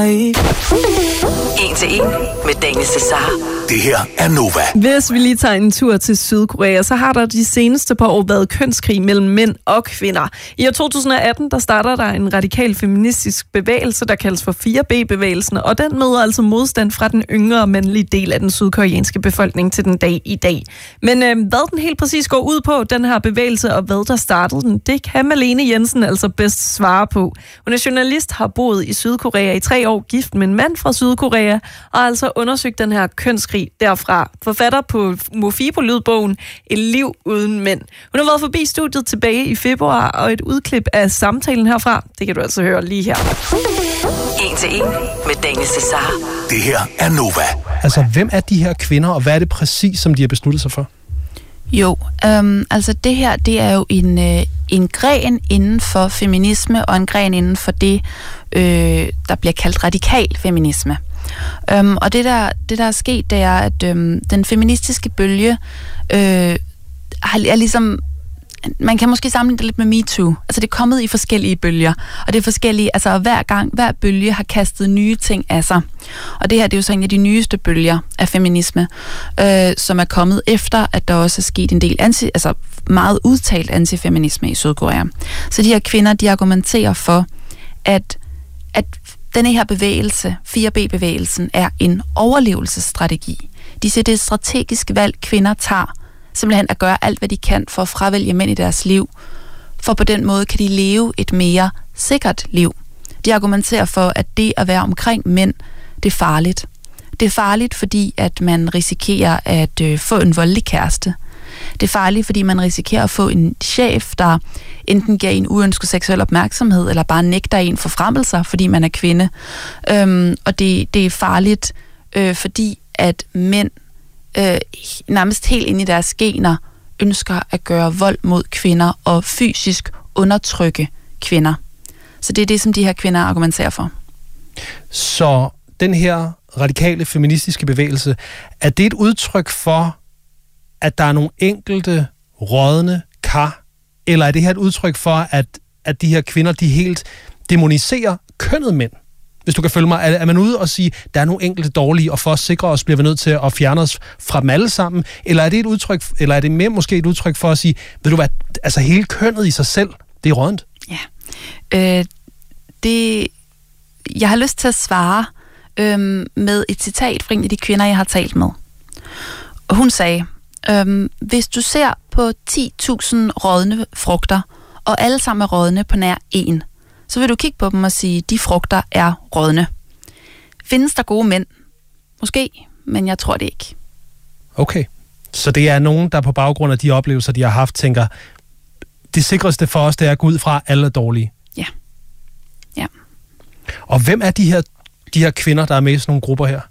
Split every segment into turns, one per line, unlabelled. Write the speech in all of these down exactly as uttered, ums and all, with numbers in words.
En til en med Daniel Cesar.
Det her er Nova.
Hvis vi lige tager en tur til Sydkorea, så har der de seneste par år været kønskrig mellem mænd og kvinder. I år to tusind og atten, der starter der en radikal feministisk bevægelse, der kaldes for fire B-bevægelsen, og den møder altså modstand fra den yngre mandlige del af den sydkoreanske befolkning til den dag i dag. Men øh, hvad den helt præcis går ud på, den her bevægelse, og hvad der startede den, det kan Malene Jensen altså bedst svare på. Hun er journalist, har boet i Sydkorea i tre år, gift med en mand fra Sydkorea, og har altså undersøgt den her kønskrig derfra. Forfatter på Mofibo-lydbogen Et liv uden mænd. Hun har været forbi studiet tilbage i februar, og et udklip af samtalen herfra, det kan du altså høre lige her.
En til en med Daniel Cesar.
Det her er Nova.
Altså, hvem er de her kvinder, og hvad er det præcis, som de har besluttet sig for?
Jo, øhm, altså det her, det er jo en, øh, en gren inden for feminisme, og en gren inden for det, øh, der bliver kaldt radikal feminisme. Øhm, og det der, det, der er sket, det er, at øhm, den feministiske bølge øh, er ligesom... Man kan måske sammenligne det lidt med MeToo. Altså det er kommet i forskellige bølger, og det er forskellige, altså hver gang, hver bølge har kastet nye ting af sig. Og det her, det er jo så en af de nyeste bølger af feminisme, øh, som er kommet efter, at der også er sket en del anti, altså meget udtalt antifeminisme i Sydkorea. Så de her kvinder, de argumenterer for, at, at denne her bevægelse, fire B-bevægelsen, er en overlevelsesstrategi. De siger, det er et strategisk valg, kvinder tager, simpelthen at gøre alt, hvad de kan for at fravælge mænd i deres liv. For på den måde kan de leve et mere sikkert liv. De argumenterer for, at det at være omkring mænd, det er farligt. Det er farligt, fordi at man risikerer at øh, få en voldelig kæreste. Det er farligt, fordi man risikerer at få en chef, der enten giver en uønsket seksuel opmærksomhed, eller bare nægter en forfremmelser, fordi man er kvinde. Øhm, og det, det er farligt, øh, fordi at mænd øh, nærmest helt inde i deres gener ønsker at gøre vold mod kvinder og fysisk undertrykke kvinder. Så det er det, som de her kvinder argumenterer for.
Så den her radikale feministiske bevægelse, er det et udtryk for, at der er nogle enkelte rådne kar, eller er det her et udtryk for, at, at de her kvinder, de helt demoniserer kønnet mænd? Hvis du kan følge mig, er, er man ude og sige, at der er nogle enkelte dårlige, og for at sikre os, bliver vi nødt til at fjerne os fra dem alle sammen? Eller er det et udtryk, eller er det mere måske et udtryk for at sige, ved du hvad, altså hele kønnet i sig selv, det er rådent?
Ja, øh, det, jeg har lyst til at svare øh, med et citat fra en af de kvinder, jeg har talt med. Og hun sagde, øh, hvis du ser på ti tusind rådne frugter, og alle sammen er rådne på nær en, så vil du kigge på dem og sige, de frugter er rådne. Findes der gode mænd? Måske, men jeg tror det ikke.
Okay, så det er nogen, der på baggrund af de oplevelser, de har haft, tænker, det sikreste for os, det er at gå ud fra, alle er dårlige.
Ja. Ja.
Og hvem er de her, de her kvinder, der er med i sådan nogle grupper her?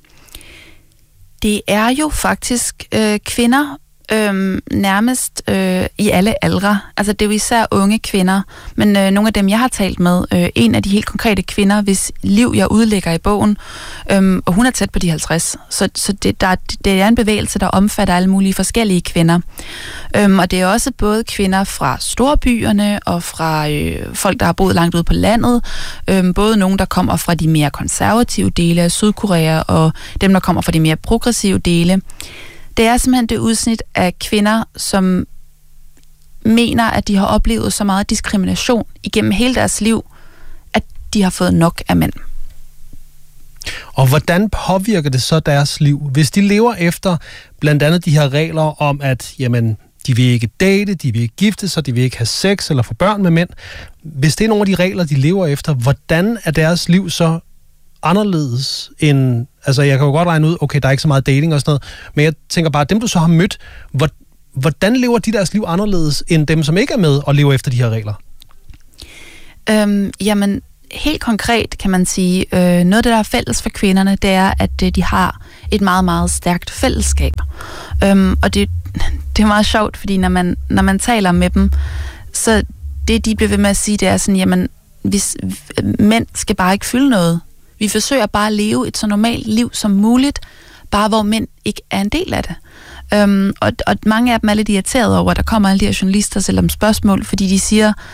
Det er jo faktisk øh, kvinder, Øhm, nærmest øh, i alle aldre. Altså det er jo især unge kvinder, men øh, nogle af dem, jeg har talt med, øh, en af de helt konkrete kvinder, hvis liv jeg udlægger i bogen, øh, og hun er tæt på de halvtreds. Så, så det, der, det er en bevægelse, der omfatter alle mulige forskellige kvinder. Øh, og det er også både kvinder fra storbyerne og fra øh, folk, der har boet langt ude på landet. Øh, både nogen, der kommer fra de mere konservative dele af Sydkorea, og dem, der kommer fra de mere progressive dele. Det er simpelthen det udsnit af kvinder, som mener, at de har oplevet så meget diskrimination igennem hele deres liv, at de har fået nok af mænd.
Og hvordan påvirker det så deres liv? Hvis de lever efter blandt andet de her regler om, at jamen, de vil ikke date, de vil ikke gifte sig, de vil ikke have sex eller få børn med mænd. Hvis det er nogle af de regler, de lever efter, hvordan er deres liv så anderledes end, altså jeg kan jo godt regne ud, okay, der er ikke så meget dating og sådan noget, men jeg tænker bare, dem du så har mødt, hvordan lever de deres liv anderledes end dem, som ikke er med og lever efter de her regler?
Øhm, jamen, helt konkret kan man sige, øh, noget af det, der er fælles for kvinderne, det er, at øh, de har et meget, meget stærkt fællesskab. Øhm, og det, det er meget sjovt, fordi når man, når man taler med dem, så det, de bliver ved med at sige, det er sådan, jamen, hvis mænd skal bare ikke fylde noget. Vi forsøger bare at leve et så normalt liv som muligt, bare hvor mænd ikke er en del af det. Øhm, og, og mange af dem er lidt irriteret over, at der kommer alle de her journalister selv om spørgsmål, fordi de siger,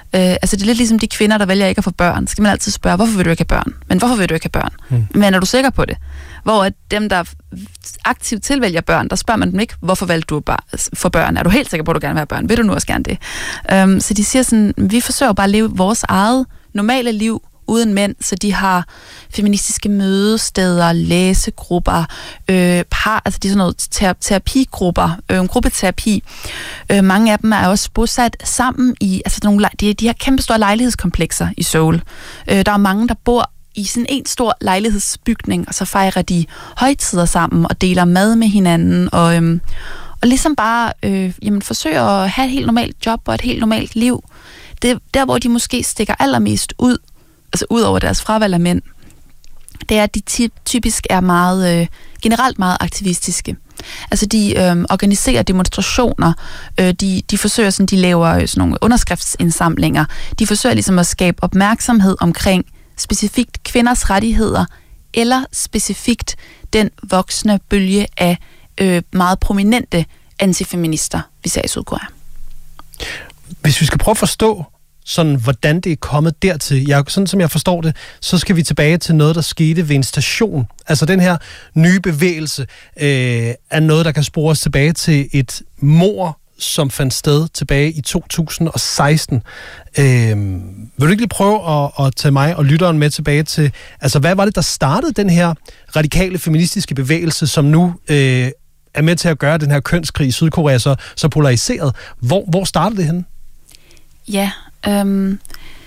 Øh, altså det er lidt ligesom de kvinder, der vælger ikke at få børn. Skal man altid spørge, hvorfor vil du ikke have børn? Men hvorfor vil du ikke have børn? Mm. Men er du sikker på det? Hvor at dem, der aktivt tilvælger børn, der spørger man dem ikke, hvorfor valgte du for børn? Er du helt sikker på, at du gerne vil have børn? Vil du nu også gerne det? Um, så de siger sådan, vi forsøger bare at leve vores eget normale liv uden mænd, så de har feministiske mødesteder, læsegrupper, øh, par, altså de er sådan noget ter- terapigrupper, øh, gruppeterapi. Øh, mange af dem er også bosat sammen i, altså nogle, de, de har kæmpe store lejlighedskomplekser i Seoul. Øh, der er mange, der bor i sådan en stor lejlighedsbygning, og så fejrer de højtider sammen og deler mad med hinanden, og, øhm, og ligesom bare øh, jamen, forsøger at have et helt normalt job og et helt normalt liv. Det er der, hvor de måske stikker allermest ud, altså ud over deres fravalg af mænd, det er, at de typisk er meget, øh, generelt meget aktivistiske. Altså de øh, organiserer demonstrationer, øh, de, de forsøger sådan, de laver sådan nogle underskriftsindsamlinger, de forsøger ligesom at skabe opmærksomhed omkring specifikt kvinders rettigheder, eller specifikt den voksende bølge af øh, meget prominente antifeminister, vi ser i Sydkorea.
Hvis vi skal prøve at forstå, sådan, hvordan det er kommet dertil, jeg, sådan som jeg forstår det, så skal vi tilbage til noget, der skete ved en station. Altså den her nye bevægelse øh, er noget, der kan spores tilbage til et mord, som fandt sted tilbage i to tusind og seksten. Øh, vil du ikke lige prøve at, at tage mig og lytteren med tilbage til, altså hvad var det, der startede den her radikale feministiske bevægelse, som nu øh, er med til at gøre den her kønskrig i Sydkorea så, så polariseret? Hvor, hvor startede det henne?
Ja, øhm,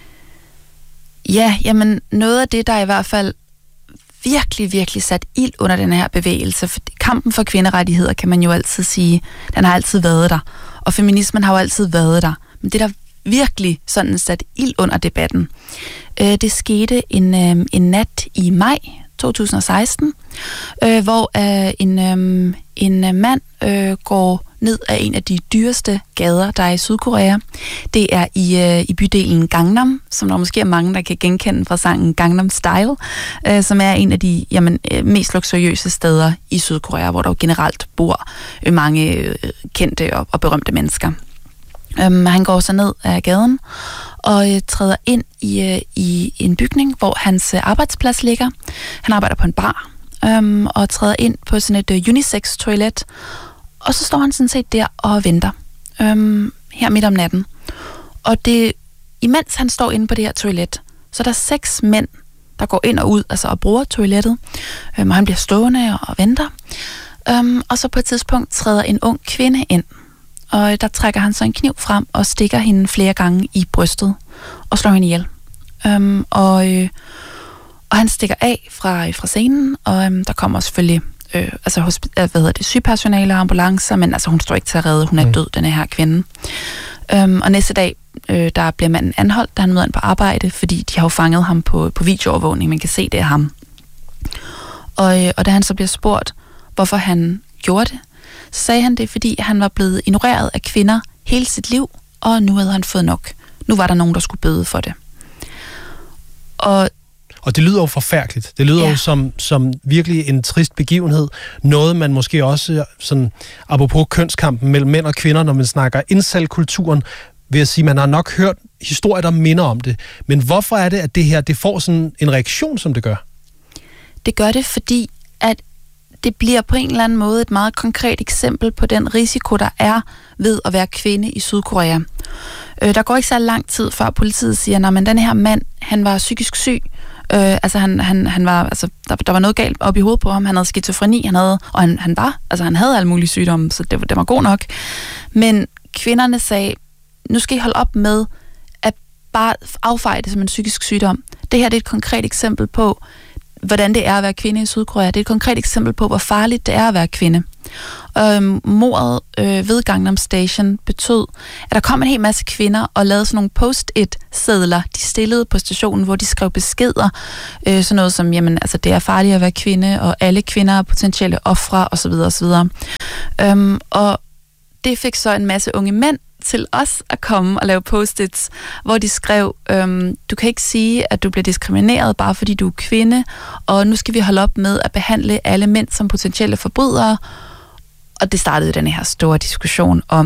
ja, jamen noget af det, der i hvert fald virkelig, virkelig sat ild under den her bevægelse, for kampen for kvinderettigheder, kan man jo altid sige, den har altid været der, og feminismen har jo altid været der, men det der virkelig sådan sat ild under debatten, øh, det skete en, øh, en nat i maj to tusind og seksten, øh, hvor øh, en, øh, en mand øh, går ned ad en af de dyreste gader, der er i Sydkorea. Det er i, øh, i bydelen Gangnam, som der måske er mange, der kan genkende fra sangen Gangnam Style, øh, som er en af de jamen, mest luksuriøse steder i Sydkorea, hvor der jo generelt bor øh, mange øh, kendte og, og berømte mennesker. Um, han går så ned ad gaden og øh, træder ind i, øh, i en bygning, hvor hans øh, arbejdsplads ligger. Han arbejder på en bar um, og træder ind på sådan et øh, unisex-toilet, og så står han sådan set der og venter um, her midt om natten. Og det, imens han står inde på det her toilet, så er der seks mænd, der går ind og ud, altså og bruger toilettet, um, og han bliver stående og venter. Um, og så på et tidspunkt træder en ung kvinde ind, og der trækker han så en kniv frem og stikker hende flere gange i brystet og slår hende ihjel. Um, og, øh, og han stikker af fra, fra scenen, og øhm, der kommer selvfølgelig øh, altså, hosp- hvad hedder det, sygepersonale og ambulancer, men altså, hun står ikke til at redde, hun er død, den her kvinde. Um, og næste dag, øh, der bliver manden anholdt, da han møder ind på arbejde, fordi de har jo fanget ham på, på videoovervågning, man kan se, det er ham. Og, øh, og da han så bliver spurgt, hvorfor han gjorde det, så sagde han det, fordi han var blevet ignoreret af kvinder hele sit liv, og nu havde han fået nok. Nu var der nogen, der skulle bøde for det. Og,
og det lyder jo forfærdeligt. Det lyder ja. jo som, som virkelig en trist begivenhed. Noget, man måske også, sådan, apropos kønskampen mellem mænd og kvinder, når man snakker incel-kulturen, vil jeg sige, man har nok hørt historier, der minder om det. Men hvorfor er det, at det her det får sådan en reaktion, som det gør?
Det gør det, fordi at det bliver på en eller anden måde et meget konkret eksempel på den risiko, der er ved at være kvinde i Sydkorea. Øh, der går ikke så lang tid, før politiet siger, at den her mand, han var psykisk syg. Øh, altså, han, han, han var, altså der, der var noget galt op i hovedet på ham. Han havde skizofreni, han havde, og han, han var, altså han havde alle mulige sygdomme, så det, det var god nok. Men kvinderne sagde, nu skal I holde op med at bare affeje det som en psykisk sygdom. Det her det er et konkret eksempel på, hvordan det er at være kvinde i Sydkorea. Det er et konkret eksempel på, hvor farligt det er at være kvinde. Øhm, mordet øh, ved Gangnam Station betød, at der kom en hel masse kvinder og lavede sådan nogle post-it-sedler, de stillede på stationen, hvor de skrev beskeder, øh, sådan noget som, jamen, altså, det er farligt at være kvinde, og alle kvinder er potentielle ofre, osv. osv. Øhm, og det fik så en masse unge mænd til os at komme og lave post-its, hvor de skrev, øhm, du kan ikke sige, at du bliver diskrimineret, bare fordi du er kvinde, og nu skal vi holde op med at behandle alle mænd som potentielle forbrydere. Og det startede den her store diskussion om,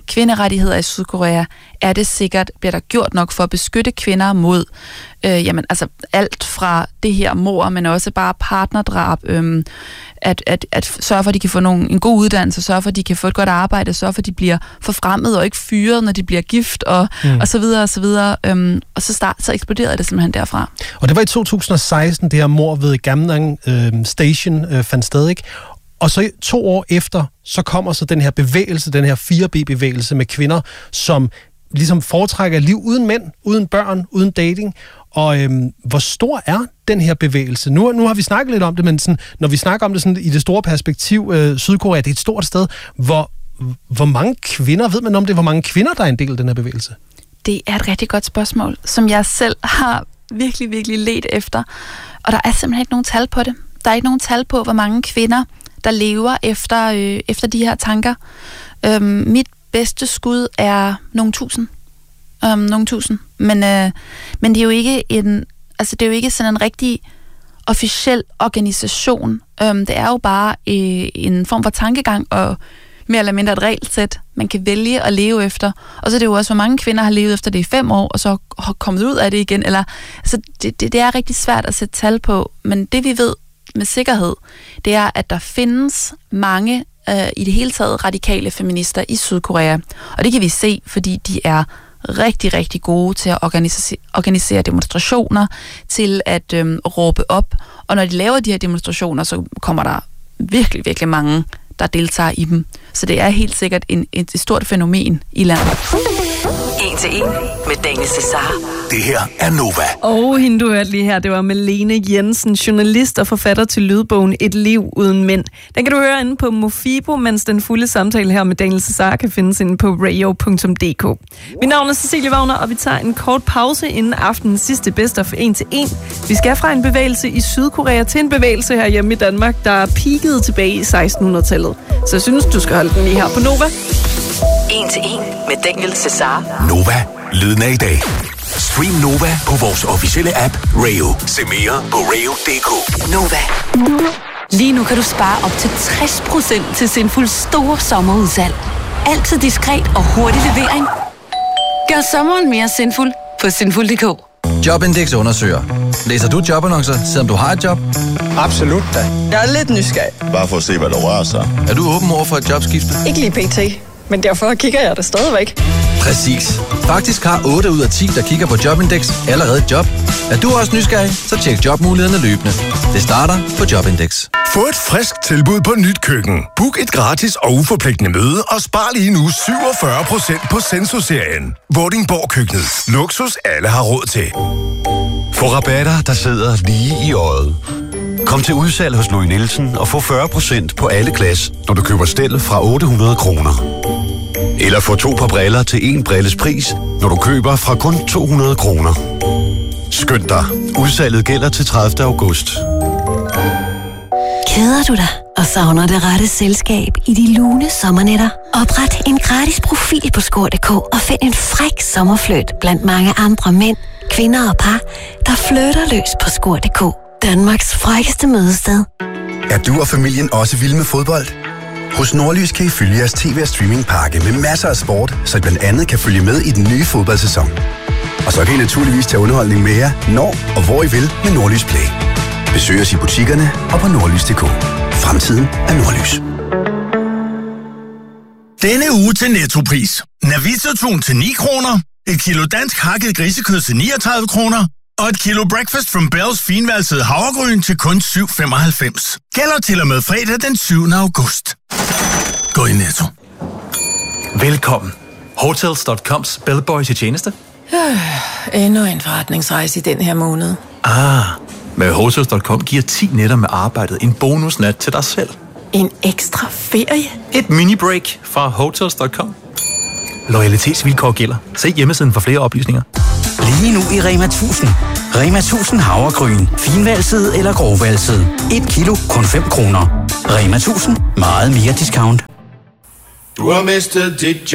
kvinderettigheder i Sydkorea? Er det sikkert, bliver der gjort nok for at beskytte kvinder mod øh, jamen, altså alt fra det her mord, men også bare partnerdrab, øh, at, at, at sørge for, at de kan få nogle, en god uddannelse, sørge for, at de kan få et godt arbejde, sørge for, at de bliver forfremmet og ikke fyret, når de bliver gift, og, mm. og så videre, og så videre. Øh, og så, start, så eksploderede det simpelthen derfra. Og
det var i to tusind og seksten, det her mord ved Gamnang øh, Station øh, fandt sted, ikke? Og så to år efter, så kommer så den her bevægelse, den her fire B-bevægelse med kvinder, som ligesom foretrækker liv uden mænd, uden børn, uden dating. Og øhm, hvor stor er den her bevægelse? Nu, nu har vi snakket lidt om det, men sådan, når vi snakker om det sådan, i det store perspektiv, øh, Sydkorea, det er et stort sted. Hvor, hvor mange kvinder, ved man om det, hvor mange kvinder, der er en del af den her bevægelse?
Det er et rigtig godt spørgsmål, som jeg selv har virkelig, virkelig let efter. Og der er simpelthen ikke nogen tal på det. Der er ikke nogen tal på, hvor mange kvinder, der lever efter, øh, efter de her tanker. Øhm, mit bedste skud er nogle tusind. Øhm, nogle tusind. Men, øh, men det er jo ikke en, altså det er jo ikke sådan en rigtig officiel organisation. Øhm, det er jo bare øh, en form for tankegang og mere eller mindre et regelsæt, man kan vælge at leve efter. Og så er det jo også, hvor mange kvinder har levet efter det i fem år, og så har kommet ud af det igen. Eller, altså det, det, det er rigtig svært at sætte tal på, men det vi ved med sikkerhed, det er, at der findes mange øh, i det hele taget radikale feminister i Sydkorea. Og det kan vi se, fordi de er rigtig, rigtig gode til at organisere, organisere demonstrationer, til at øh, råbe op. Og når de laver de her demonstrationer, så kommer der virkelig, virkelig mange, der deltager i dem. Så det er helt sikkert en, et stort fænomen i landet.
En til en med Daniel Cesar.
Det her er Nova.
Og hende du hørte lige her, det var Malene Jensen, journalist og forfatter til lydbogen Et liv uden mænd. Den kan du høre inde på Mofibo, mens den fulde samtale her med Daniel Cesar kan findes inde på radio punktum d k. Mit navn er Cecilie Wagner, og vi tager en kort pause inden aftenens sidste Best of en til en. Vi skal fra en bevægelse i Sydkorea til en bevægelse her hjemme i Danmark, der peakede tilbage i sekstenhundredetallet. Så jeg synes, du skal holde den lige her på Nova.
En til en med Daniel Cesar.
Nova, lyden af i dag. Stream Nova på vores officielle app Rayo. Se mere på rayo punktum d k.
Nova.
Lige nu kan du spare op til tres procent til Sinful store sommerudsalg. Altid diskret og hurtig levering. Gør sommeren mere sinful på sinful punktum d k.
Jobindex undersøger. Læser du jobannoncer, selvom du har et job?
Absolut da. Jeg er lidt nysgerrig.
Bare for at se, hvad der rører sig.
Er du åben over for et jobskifte?
Ikke lige pt. Men derfor kigger jeg det stadigvæk.
Præcis. Faktisk har otte ud af ti, der kigger på Jobindex, allerede et job. Er du også nysgerrig, så tjek jobmulighederne løbende. Det starter på Jobindex.
Få et frisk tilbud på nyt køkken. Book et gratis og uforpligtende møde og spar lige nu syvogfyrre procent på Senso-serien. Vordingborg Køkkenet. Luksus alle har råd til. Få rabatter, der sidder lige i øjet. Kom til udsalg hos Louis Nielsen og få fyrre procent på alle glas, når du køber stel fra otte hundrede kroner. Eller få to par briller til en brilles pris, når du køber fra kun to hundrede kroner. Skynd dig. Udsalget gælder til tredivte august.
Keder du dig og savner det rette selskab i de lune sommernætter? Opret en gratis profil på skor punktum d k og find en fræk sommerfløjt blandt mange andre mænd, kvinder og par, der flytter løs på skor punktum d k. Danmarks frækkeste mødested.
Er du og familien også vilde med fodbold? Hos Nordlys kan I følge jeres tv- og streamingpakke med masser af sport, så I blandt andet kan følge med i den nye fodboldsæson. Og så kan I naturligvis tage underholdning med jer, når og hvor I vil med Nordlys Play. Besøg os i butikkerne og på nordlys punktum d k. Fremtiden er Nordlys.
Denne uge til Nettopris. Navito-tun til ni kroner. Et kilo dansk hakket grisekød til niogtredive kroner. Og et kilo Breakfast from Bells finvalsede havregryn til kun syv femoghalvfems. Gælder til og med fredag den syvende august. Gå i Netto.
Velkommen. Hotels punktum coms bellboy til tjeneste.
Øh, endnu en forretningsrejse i den her måned.
Ah, med Hotels punktum com giver ti nætter med arbejdet en bonusnat til dig selv.
En ekstra ferie?
Et mini-break fra Hotels punktum com. Loyalitetsvilkår gælder. Se hjemmesiden for flere oplysninger.
Lige nu i Rema tusind. Rema tusind havregryn. Finvalset eller grovvalset. Et kilo, kun fem kroner. Rema tusind. Meget mere discount.
Du har mistet dit job.